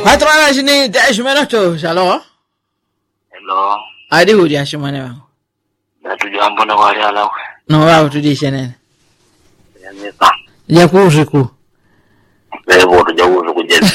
4 horas ni 10 minutos. Hello. Hello. Adi hudi ashimane wangu. Natujambo na wale alawe. No wao tudishe nene. Yanyeka. Ya kuziku. Lebo tujawu kujeni.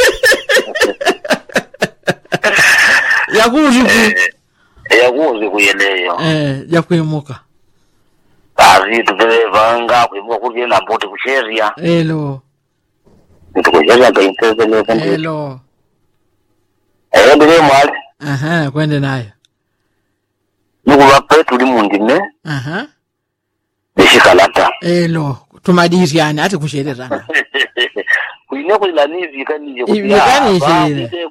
Ya kuziku. Ya kuziku yeleyo. Ya kuimuka. Kazi tukelevanga kuimuka kujena mbote kusheria. Hello. Nitukujaza kwa inteze fundi. Hello. Ndile mwali. Aha, kwende nayo. Nukuba petu limundine. Aha. Nishikalata. Hello. Tumadiri yani ati kushererana. Kuine kulanizi kanije kutia.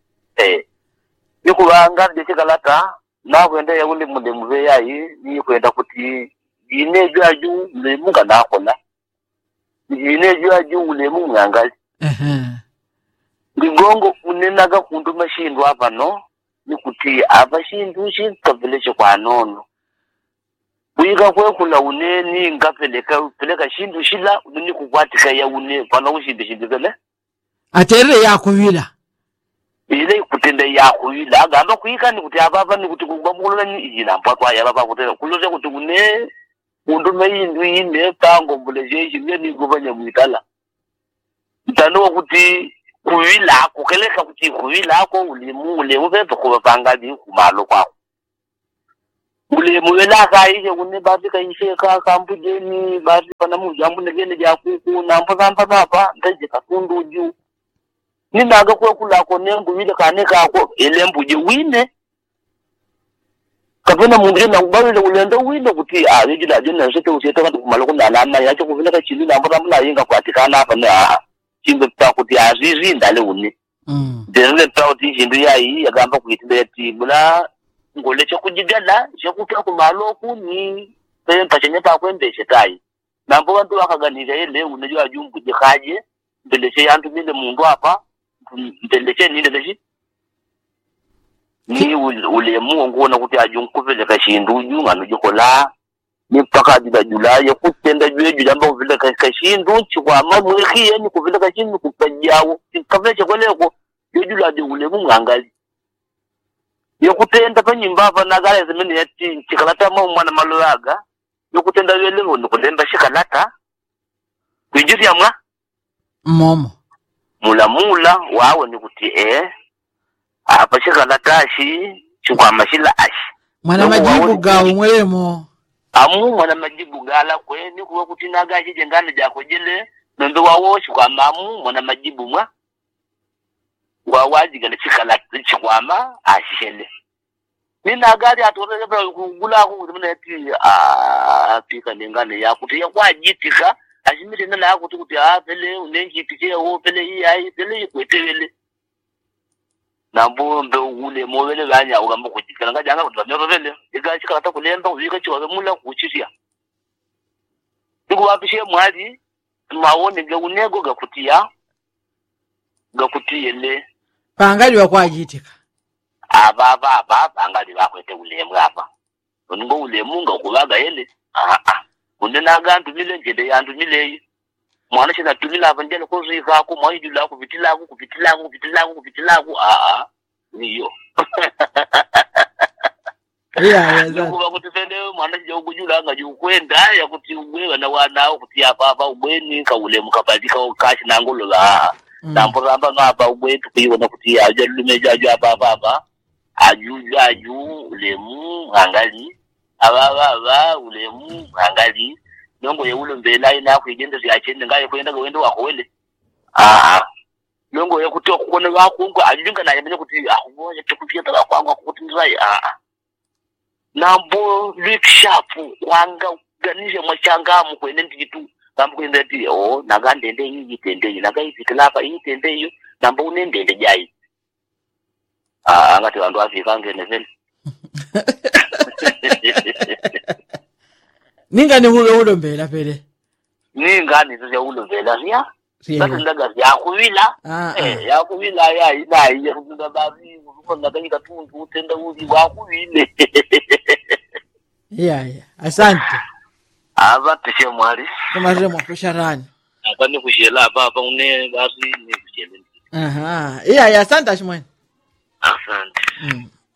Nikubanga nishikalata na kwenda yule munde muve yayi ni kwenda kuti ine jaju lemunga nakola. Ine jaju lemunga ngali. Ndigongo unenaga kundu mashindu hapa no nikuti abashindu shikaveleche kwa nono kuyiga kwekula uneni ngapeleka shindu shila uneni kukwatika ya une pana ushindishindikele atere yakuvila ile kutenda yakuvila agamba kuyika ni kuti ababa ni kuti kubamulola ni ijina mpatwa ya baba kutenda kuloze kuti une kundu mayindu ine pango mbulejeshi ni kubanya mwitala mtano kuti kuwila kukeleka kuti kuwila ko ulemu pepe kuba pangazi kumalo kwako ulemu wela kaije kunne bati kaishe ka kampujeni bati pana mujambu negene ja kuku nampo zampa papa ndaje katundu ju ninaga ko kula ko nembu wile kaneka ko elembuje wine kapena mungu na ubawile ulendo wine kuti yejila jona sote useta kantu kumalo kuna alama yacho kuvina ka chini nampo zamla yinga kwatikana hapa na chimbe kuti azizi ndale une dele tauti jindu yayi yagamba kuitinde ati bula ngole cyo kujigala cyo kuta ku maloku ni pachenya pa kwendeshe tai nambo bantu bakaganira yele unajua ajumbu jikaje mbeleshe yantu mile mundu hapa mbeleshe ni ndeleshi ni ulemu ngona kuti ajunku vele kashindu junga nujikola ni paka dida Julai kutenda jweju jamba kuvile kashindu chikwa mamwekhiye ni kuvile kashindu kupajawo kavile chakweleko yojula de ulemu ngangali yokutenda panyimba apa nagala zemene yati chikalata mwana malulaga yokutenda yelevo ndikulemba chikalata kujiri amwa momo mula wawe ni kuti apa chikalata shi chikwa mashila ashi mwana majibu gawo mwelemo mwana majibu gala kwe ni kuwa kuti nagaji jengana jako jile membe wawoshi kwa mwana majibu mwa wawaji gale chikala chikwama ashele nina gari atore kugula ku mune ati pika ningane ya kuti ya kwajitika ashimire nana ya kuti pele unenji tike wo pele iyi pele kwetele nambo mbe ule mowele banya ugamba kujitika ngajanga kuti bamero vele igachi kata kulemba uzika chiwa mula kuchisia ndiku wapishe mwali maone ge unego gakutiyele pangali wakwajitika aba pangali bakwete ulemu apa ngo ulemu ngakubaga yele kunde nagantu mile njede yantu mileyi mwana china tumila vanjele kozika ko mwayidula kupitilaku niyo kuba kuti fende mwana chija ukujula anga jukwenda ya kuti ugwe bana wanao kuti apa ubweni ka ulemu kabadika kashi nangolo nampo ramba ngapa ugwe tukiona kuti ajalume jaju apa aju ulemu angali aba ulemu angali nongo yewulo mbela ina kwijende ziyachende ngaye kwenda kwendo wakwele nongo yakuti okukona bakungu ajunga naye mene kuti akubonye tukupia tala kwangu kuti nzai nambo rikshapu kwanga ganisha machanga mu kwende nditu nambo kwenda ti nagandende yi tende nagaifitila hapa yi tende hiyo nambo unendende jai ngati vandu afika ngene vele ninga ni hulo mbela pele ninga ni zya hulo mbela sia basi ndaga yakuvila yakuvila ya ina ya kunda babi ukunda kanyika tuntu utenda uri wakuvile asante abatishe mwali kama remo kusharani apa ni kushela apa une basi ni kushela Aha. Iya, asante chimwene. Asante. Mm.